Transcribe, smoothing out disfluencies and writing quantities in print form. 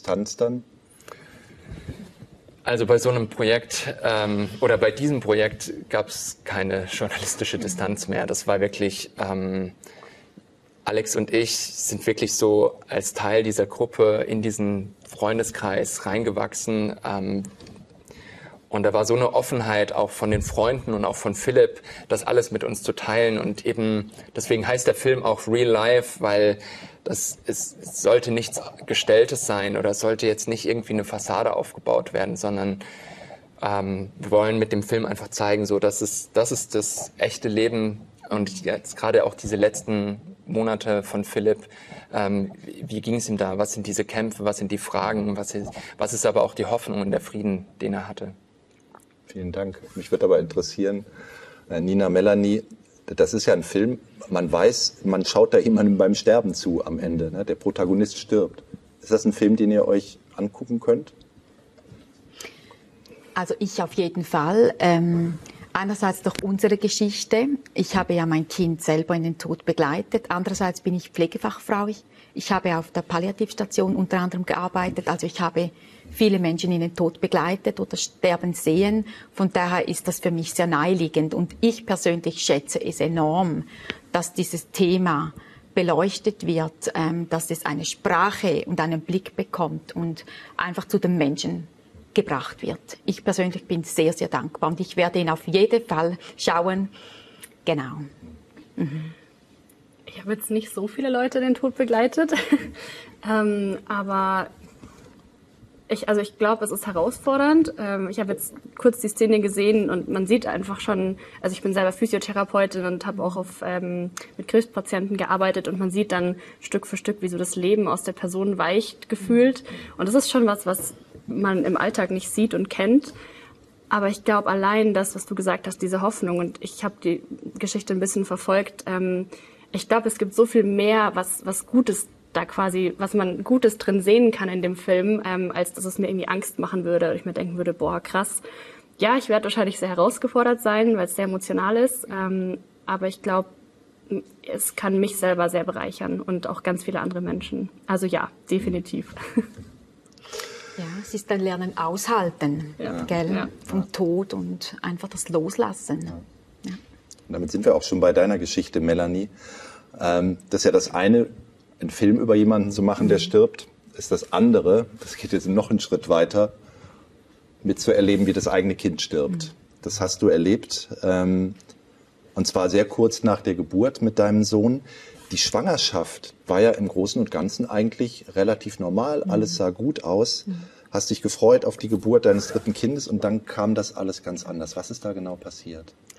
Distanz dann? Also bei so einem Projekt oder bei diesem Projekt gab es keine journalistische Distanz mehr. Das war wirklich, Alex und ich sind wirklich so als Teil dieser Gruppe in diesen Freundeskreis reingewachsen. Und da war so eine Offenheit auch von den Freunden und auch von Philipp, das alles mit uns zu teilen. Und eben, deswegen heißt der Film auch Real Life, weil es sollte nichts Gestelltes sein oder es sollte jetzt nicht irgendwie eine Fassade aufgebaut werden, sondern wir wollen mit dem Film einfach zeigen, so, das ist das echte Leben. Und jetzt gerade auch diese letzten Monate von Philipp, wie ging es ihm da? Was sind diese Kämpfe? Was sind die Fragen? Was ist aber auch die Hoffnung und der Frieden, den er hatte? Vielen Dank. Mich würde aber interessieren, Nina, Melanie, das ist ja ein Film, man weiß, man schaut da jemandem beim Sterben zu am Ende. Ne? Der Protagonist stirbt. Ist das ein Film, den ihr euch angucken könnt? Also ich auf jeden Fall. Einerseits durch unsere Geschichte. Ich habe ja mein Kind selber in den Tod begleitet. Andererseits bin ich Pflegefachfrau. Ich habe auf der Palliativstation unter anderem gearbeitet. Also ich habe viele Menschen in den Tod begleitet oder sterben sehen. Von daher ist das für mich sehr naheliegend. Und ich persönlich schätze es enorm, dass dieses Thema beleuchtet wird, dass es eine Sprache und einen Blick bekommt und einfach zu den Menschen gebracht wird. Ich persönlich bin sehr, sehr dankbar und ich werde ihn auf jeden Fall schauen. Genau. Mhm. Ich habe jetzt nicht so viele Leute in den Tod begleitet, aber ich glaube, es ist herausfordernd. Ich habe jetzt kurz die Szene gesehen und man sieht einfach schon, also ich bin selber Physiotherapeutin und habe auch mit Krebspatienten gearbeitet und man sieht dann Stück für Stück, wie so das Leben aus der Person weicht gefühlt. Und das ist schon was man im Alltag nicht sieht und kennt. Aber ich glaube, allein das, was du gesagt hast, diese Hoffnung, und ich habe die Geschichte ein bisschen verfolgt, ich glaube, es gibt so viel mehr, was Gutes da quasi, was man Gutes drin sehen kann in dem Film, als dass es mir irgendwie Angst machen würde und ich mir denken würde, boah, krass. Ja, ich werde wahrscheinlich sehr herausgefordert sein, weil es sehr emotional ist, aber ich glaube, es kann mich selber sehr bereichern und auch ganz viele andere Menschen. Also ja, definitiv. Ja, es ist ein Lernen aushalten, gell? Ja. Vom Tod und einfach das Loslassen. Ja. Ja. Und damit sind wir auch schon bei deiner Geschichte, Melanie. Das ist ja das eine, einen Film über jemanden zu machen, der stirbt, ist das andere, das geht jetzt noch einen Schritt weiter, mitzuerleben, wie das eigene Kind stirbt. Das hast du erlebt, und zwar sehr kurz nach der Geburt mit deinem Sohn. Die Schwangerschaft war ja im Großen und Ganzen eigentlich relativ normal, alles sah gut aus. Hast dich gefreut auf die Geburt deines dritten Kindes und dann kam das alles ganz anders. Was ist da genau passiert?